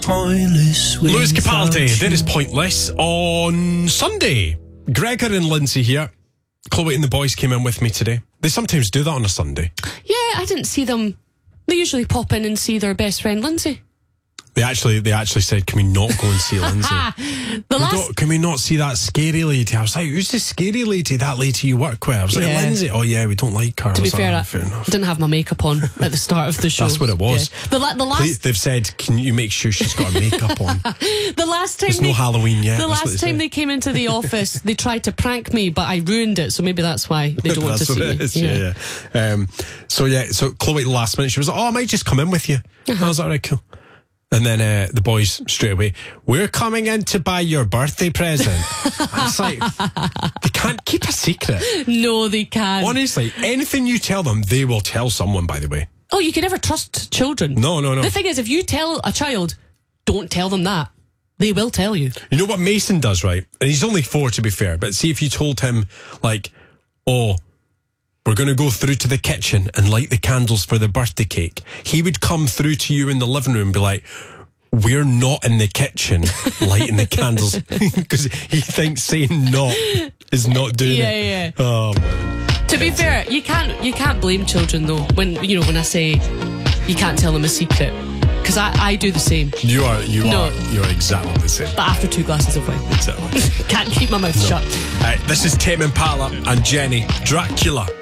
Pointless. Lewis Capaldi, there is Pointless. On Sunday, Gregor and Lindsay here. Chloe and the boys came in with me today. They sometimes do that on a Sunday. Yeah, I didn't see them. They usually pop in and see their best friend Lindsay. They actually said, can we not go and see Lindsay? Can we not see that scary lady? I was like, who's the scary lady? That lady you work with? I was like, Lindsay. Oh yeah, we don't like her. To be fair, I fair enough. didn't have my makeup on at the start of the show. That's what it was. Yeah. The last They've said, can you make sure she's got her makeup on? The last time There's no Halloween yet. The last time they came into the office, they tried to prank me, but I ruined it. So maybe that's why they don't want to see me. So Chloe, last minute, she was like, oh, I might just come in with you. I was like, all right, cool. And then the boys straight away, we're coming in to buy your birthday present. I was like, they can't keep a secret. No, they can't. Honestly, anything you tell them, they will tell someone, by the way. Oh, you can never trust children. No. The thing is, if you tell a child, don't tell them that, they will tell you. You know what Mason does, right? And he's only 4, to be fair. But see if you told him, like, oh, we're going to go through to the kitchen and light the candles for the birthday cake. He would come through to you in the living room and be like, we're not in the kitchen lighting the candles. Because he thinks saying not is not doing it. Yeah. Oh, man. To be fair, you can't blame children, though, when I say you can't tell them a secret. Because I do the same. You are exactly the same. But after 2 glasses of wine. Exactly. Can't keep my mouth shut. This is Tame Impala and Jenny, Dracula.